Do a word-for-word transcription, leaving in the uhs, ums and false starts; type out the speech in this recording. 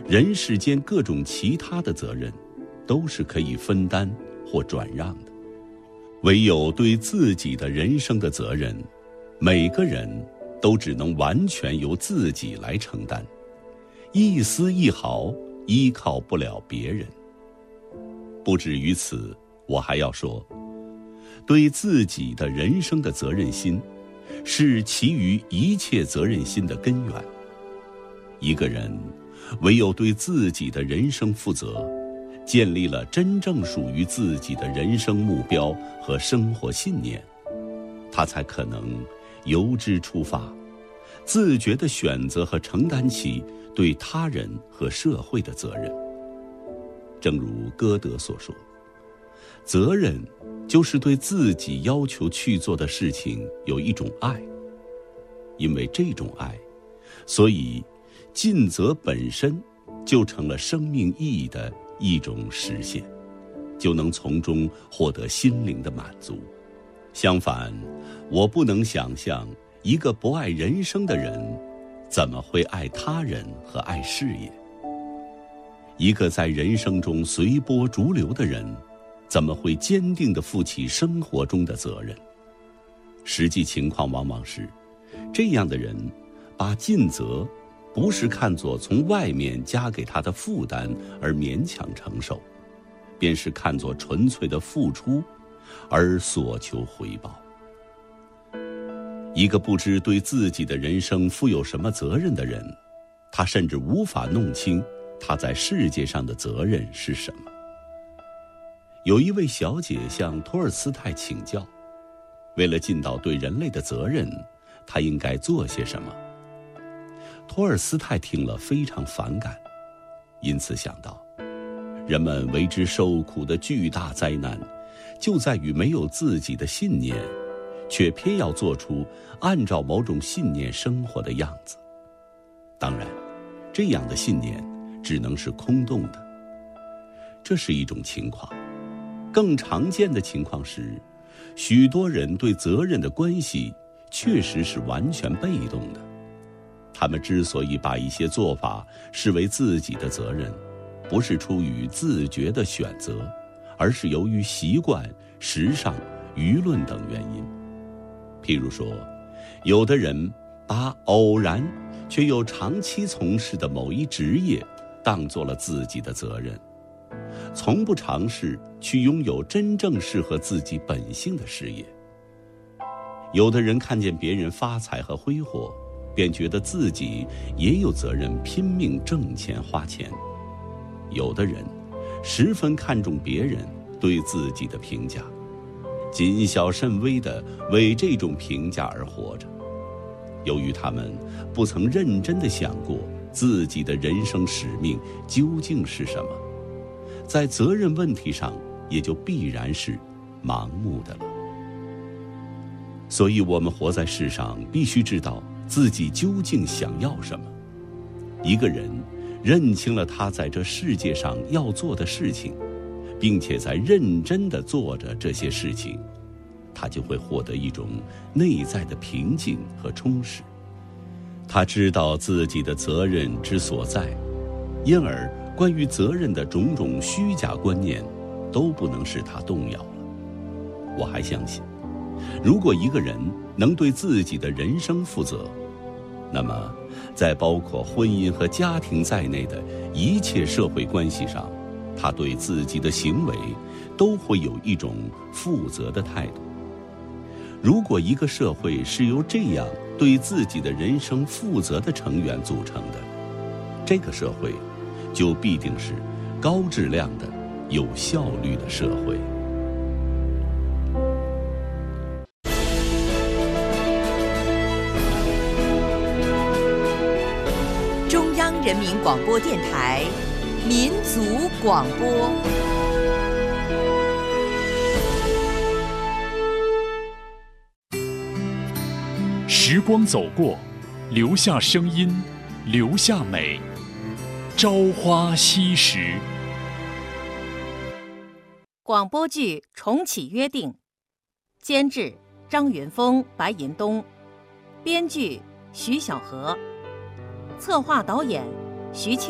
人世间各种其他的责任都是可以分担或转让的，唯有对自己的人生的责任，每个人都只能完全由自己来承担，一丝一毫依靠不了别人。不止于此，我还要说，对自己的人生的责任心，是其余一切责任心的根源。一个人唯有对自己的人生负责，建立了真正属于自己的人生目标和生活信念，他才可能由之出发，自觉地选择和承担起对他人和社会的责任。正如歌德所说，责任就是对自己要求去做的事情有一种爱，因为这种爱，所以尽责本身就成了生命意义的一种实现，就能从中获得心灵的满足。相反，我不能想象一个不爱人生的人怎么会爱他人和爱事业。一个在人生中随波逐流的人，怎么会坚定地负起生活中的责任？实际情况往往是，这样的人把尽责不是看作从外面加给他的负担而勉强承受，便是看作纯粹的付出而所求回报。一个不知对自己的人生负有什么责任的人，他甚至无法弄清他在世界上的责任是什么。有一位小姐向托尔斯泰请教，为了尽到对人类的责任，她应该做些什么？托尔斯泰听了非常反感，因此想到，人们为之受苦的巨大灾难，就在于没有自己的信念，却偏要做出按照某种信念生活的样子。当然，这样的信念只能是空洞的。这是一种情况。更常见的情况是，许多人对责任的关系确实是完全被动的。他们之所以把一些做法视为自己的责任，不是出于自觉的选择，而是由于习惯、时尚、舆论等原因。譬如说，有的人把偶然却又长期从事的某一职业当作了自己的责任，从不尝试去拥有真正适合自己本性的事业。有的人看见别人发财和挥霍，便觉得自己也有责任拼命挣钱花钱。有的人十分看重别人对自己的评价，谨小慎微地为这种评价而活着。由于他们不曾认真地想过自己的人生使命究竟是什么，在责任问题上也就必然是盲目的了。所以我们活在世上，必须知道自己究竟想要什么。一个人认清了他在这世界上要做的事情，并且在认真地做着这些事情，他就会获得一种内在的平静和充实。他知道自己的责任之所在，因而关于责任的种种虚假观念都不能使他动摇了。我还相信，如果一个人能对自己的人生负责，那么在包括婚姻和家庭在内的一切社会关系上，他对自己的行为都会有一种负责的态度。如果一个社会是由这样对自己的人生负责的成员组成的，这个社会就必定是高质量的、有效率的社会。 中央人民广播电台民族广播。 时光走过，留下声音，留下美。朝花夕拾。 广播剧《重启约定》，监制张云峰、白银东，编剧徐小河，策划导演徐庆。